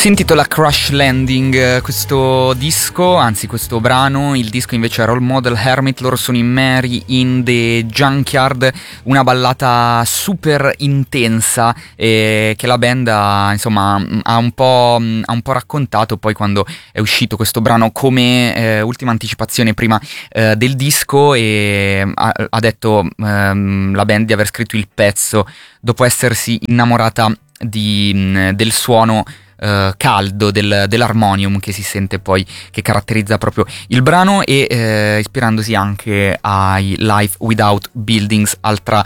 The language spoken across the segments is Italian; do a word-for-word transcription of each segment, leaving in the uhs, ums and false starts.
Si intitola Crash Landing questo disco, anzi questo brano. Il disco invece è Role Model Hermit. Loro sono in Mary in the Junkyard, una ballata super intensa eh, che la band ha, insomma, ha un po', ha un po' raccontato poi quando è uscito questo brano come eh, ultima anticipazione prima eh, del disco, e ha, ha detto ehm, la band di aver scritto il pezzo dopo essersi innamorata di, del suono Uh, caldo del, dell'armonium che si sente poi, che caratterizza proprio il brano, e uh, ispirandosi anche ai Life Without Buildings, altra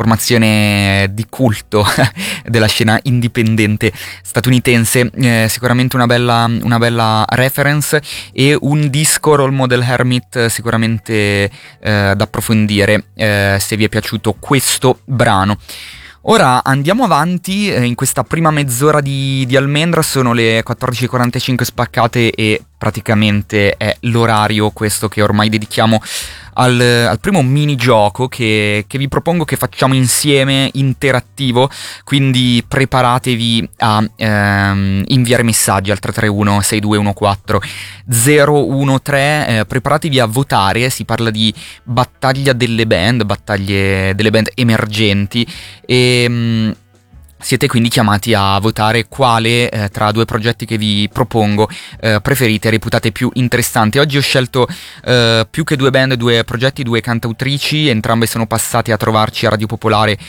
formazione di culto della scena indipendente statunitense. Uh, sicuramente una bella, una bella reference e un disco, Role Model Hermit, sicuramente uh, da approfondire uh, se vi è piaciuto questo brano. Ora andiamo avanti eh, in questa prima mezz'ora di, di Almendra. Sono le quattordici e quarantacinque spaccate e praticamente è l'orario questo che ormai dedichiamo al, al primo minigioco che, che vi propongo che facciamo insieme, interattivo, quindi preparatevi a ehm, inviare messaggi al tre tre uno sei due uno quattro zero uno tre, eh, preparatevi a votare. Si parla di battaglia delle band, battaglie delle band emergenti, e mh, siete quindi chiamati a votare quale eh, tra due progetti che vi propongo eh, preferite, reputate più interessanti. Oggi ho scelto eh, più che due band, due progetti, due cantautrici. Entrambe sono passate a trovarci a Radio Popolare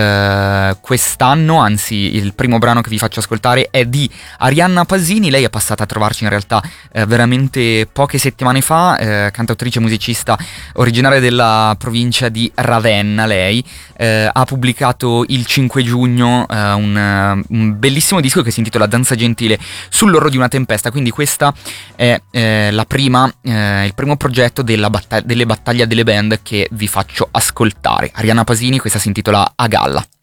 eh, quest'anno, anzi il primo brano che vi faccio ascoltare è di Arianna Pasini. Lei è passata a trovarci in realtà eh, veramente poche settimane fa, eh, cantautrice e musicista originaria della provincia di Ravenna. Lei eh, ha pubblicato il cinque giugno eh, Un, un bellissimo disco che si intitola Danza Gentile sull'orlo di una tempesta. Quindi questa è eh, la prima, eh, il primo progetto della battag- delle battaglie delle band che vi faccio ascoltare. Arianna Pasini, questa si intitola A Galla.